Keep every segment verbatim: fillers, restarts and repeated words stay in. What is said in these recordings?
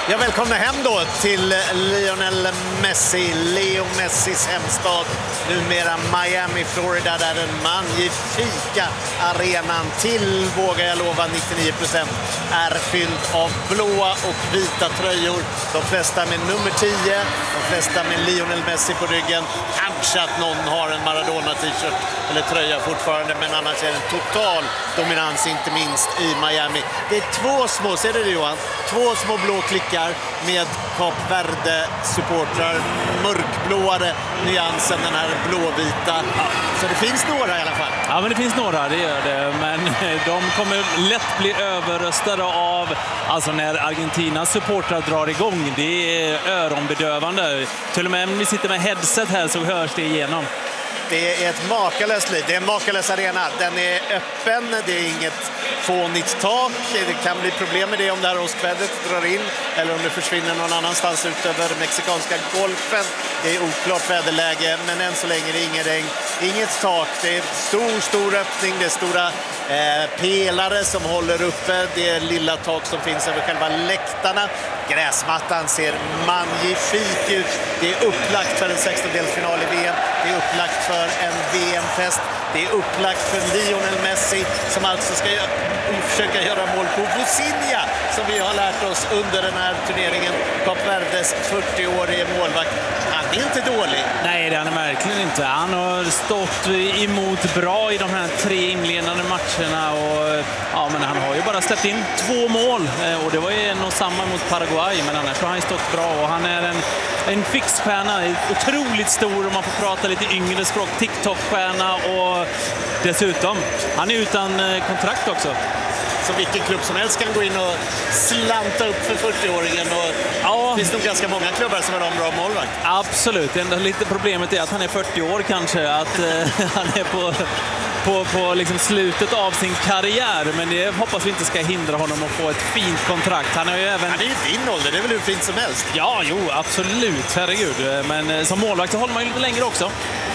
Jag välkomnar hem då till Lionel Messi, Leo Messis hemstad, numera Miami, Florida, där den magnifika arenan till, vågar jag lova, nittionio procent är fylld av blåa och vita tröjor. De flesta med nummer tio, de flesta med Lionel Messi på ryggen. Kanske att någon har en Maradona-t-shirt eller tröja fortfarande, men annars är det total dominans, inte minst i Miami. Det är två små, ser du det Johan? Två små blå klickar med Kap Verde-supportrar, mörkblåare nyansen, den här blåvita. Ja, så det finns några i alla fall. Ja, men det finns några, det gör det. Men de kommer lätt bli överröstade av, alltså när Argentinas supportrar drar igång. Det är öronbedövande. Till och med om vi sitter med headset här så hörs det igenom. Det är ett makalöst liv. Det är en makalös arena. Den är öppen, det är inget fånigt tak. Det kan bli problem med det om det här åskvädret drar in eller om det försvinner någon annanstans utöver mexikanska golfen. Det är oklart väderläge, men än så länge är det ingen regn. Inget tak, det är stor, stor öppning, det är stora eh, pelare som håller uppe det lilla tak som finns över själva läktarna. Gräsmattan ser magnifik ut. Det är upplagt för en sextondelsfinal i V M. Det är upplagt för en V M-fest. Det är upplagt för Lionel Messi som alltså ska försöka göra mål på Vozinha, som vi har lärt oss under den här turneringen. Kap Verdes fyrtioårige målvakt. Han är inte dålig. Nej, det är han verkligen inte. Han har stått emot bra i de här tre inledande matcherna. Och, ja, men han har ju bara släppt in två mål. Och det var ju en och samma mot Paraguay. Men annars har han stått bra. Och han är en, en fixstjärna. Otroligt stor, om man får prata lite yngre språk. TikTok-stjärna. Och dessutom, han är utan kontrakt också. Så vilken klubb som helst kan gå in och slanta upp för fyrtioåringen. Och ja, det finns nog ganska många klubbar som har en bra målvakt. Absolut. Det enda lite problemet är att han är fyrtio år kanske. Att eh, han är på, på, på liksom slutet av sin karriär. Men det hoppas vi inte ska hindra honom att få ett fint kontrakt. Han är ju även... Ja, det är ju din ålder, det är väl hur fint som helst. Ja, jo, absolut. Herregud. Men eh, som målvakt så håller man ju lite längre också.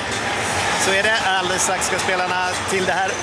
Så är det. Alldeles strax ska spelarna till det här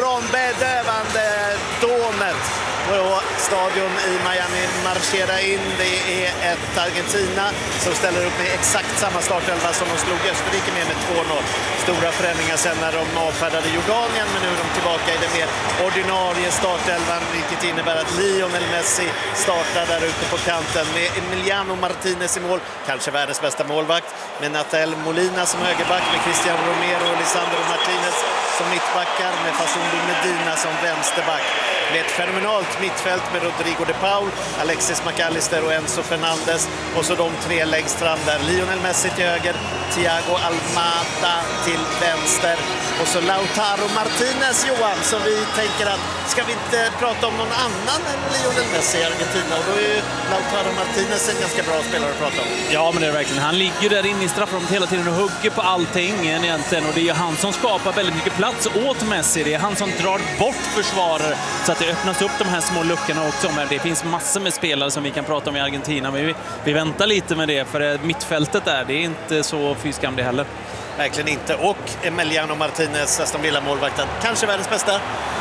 öronbedövande dånet på stadion i Miami marschera in. Det är ett Argentina som ställer upp med exakt samma startelva som de slog Österrike med med två noll. Stora förändringar sen när de avfärdade Jordanien, men nu är de tillbaka i det mer ordinarie startelvan, vilket innebär att Lionel Messi startar där ute på kanten med Emiliano Martinez i mål, kanske världens bästa målvakt, med Nathaniel Molina som högerback, med Cristiano Romero och Lisandro Martinez som mittbackar, med Facundo Medina som vänsterback. Med ett fenomenalt mittfält med Rodrigo de Paul, Alexis McAllister och Enzo Fernandez. Och så de tre längst fram där. Lionel Messi till höger, Thiago Almada till vänster. Och så Lautaro Martinez, Johan, som vi tänker att ska vi inte prata om någon annan än Lionel Messi i Argentina? Och då är ju Lautaro Martinez en ganska bra spelare att prata om. Ja, men det är verkligen. Han ligger där inne i straffområdet hela tiden och hugger på allting egentligen. Och det är han som skapar väldigt mycket plats åt Messi. Det är han som drar bort försvarare så att det öppnas upp de här små luckorna också. Men det finns massor med spelare som vi kan prata om i Argentina. Men vi, vi väntar lite med det, för mittfältet där, det är inte så fyskam det heller. Verkligen inte. Och Emiliano Martinez, Aston Villa-målvakten, kanske världens bästa.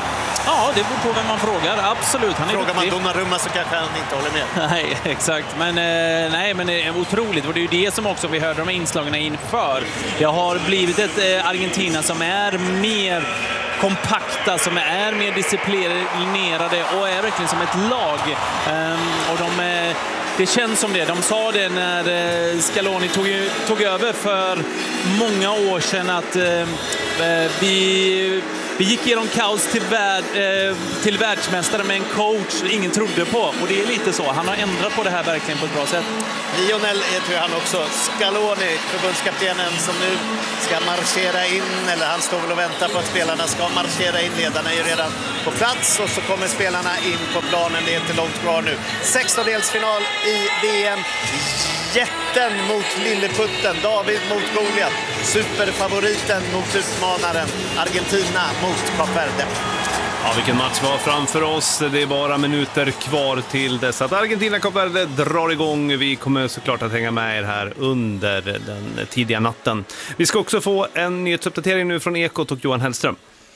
Ja, det beror på vem man frågar. Absolut. Han är Frågar man duktig. Donnarumma så kanske han inte håller med. Nej, exakt. Men, eh, nej, men det är otroligt. Och det är ju det som också vi hörde de här inslagen inför. Det har blivit ett eh, Argentina som är mer kompakta, som är mer disciplinerade och är verkligen som ett lag. Um, och de är... Det känns som det. De sa det när Scaloni tog, tog över för många år sedan, att eh, vi, vi gick igenom kaos till, värld, eh, till världsmästare med en coach ingen trodde på. Och det är lite så. Han har ändrat på det här verkligen på ett bra sätt. Lionel heter ju han också. Scaloni, förbundskaptenen som nu ska marschera in, eller han står väl och väntar på att spelarna ska marschera in. Ledarna är ju redan på plats och så kommer spelarna in på planen. Det är inte långt kvar nu. sextondelsfinal i V M. Jätten mot lilleputten. David mot Goliat. Superfavoriten mot utmanaren. Argentina mot Kap Verde. Ja, vilken match var framför oss. Det är bara minuter kvar till dess att Argentina-Kap Verde drar igång. Vi kommer såklart att hänga med er här under den tidiga natten. Vi ska också få en nyhetsuppdatering nu från Ekot och Johan Hellström.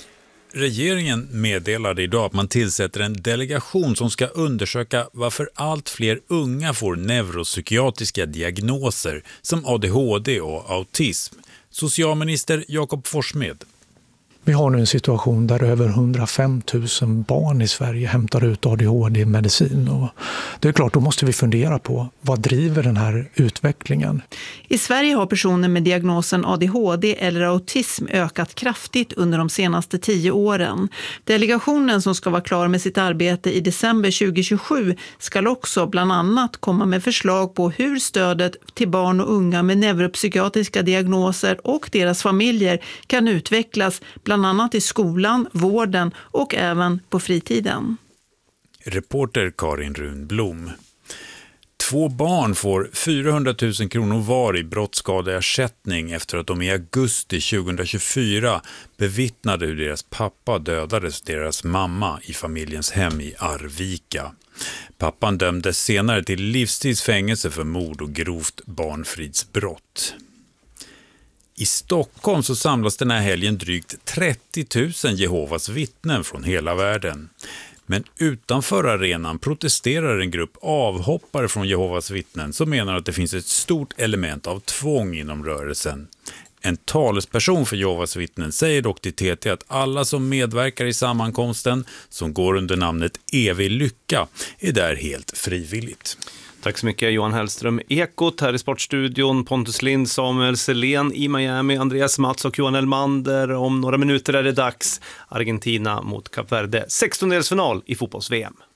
Regeringen meddelade idag att man tillsätter en delegation som ska undersöka varför allt fler unga får neuropsykiatriska diagnoser som A D H D och autism. Socialminister Jakob Forssmed. Vi har nu en situation där över hundrafem tusen barn i Sverige hämtar ut A D H D-medicin. Och det är klart, då måste vi fundera på vad driver den här utvecklingen. I Sverige har personer med diagnosen A D H D eller autism ökat kraftigt under de senaste tio åren. Delegationen som ska vara klar med sitt arbete i december tjugohundratjugosju ska också bland annat komma med förslag på hur stödet till barn och unga med neuropsykiatriska diagnoser och deras familjer kan utvecklas bland annat i skolan, vården och även på fritiden. Reporter Karin Runblom. Två barn får fyrahundratusen kronor var i brottsskadeersättning efter att de i augusti tjugohundratjugofyra bevittnade hur deras pappa dödades deras mamma i familjens hem i Arvika. Pappan dömdes senare till livstidsfängelse för mord och grovt barnfridsbrott. I Stockholm så samlas den här helgen drygt trettio tusen Jehovas vittnen från hela världen. Men utanför arenan protesterar en grupp avhoppare från Jehovas vittnen som menar att det finns ett stort element av tvång inom rörelsen. En talesperson för Jehovas vittnen säger dock till T T att alla som medverkar i sammankomsten, som går under namnet Evig lycka, är där helt frivilligt. Tack så mycket Johan Hellström. Ekot här i Sportstudion, Pontus Lind, Samuel Selén i Miami, Andreas Mats och Johan Elmander. Om några minuter är det dags. Argentina mot Kap Verde. sextondelsfinal i fotbolls-V M.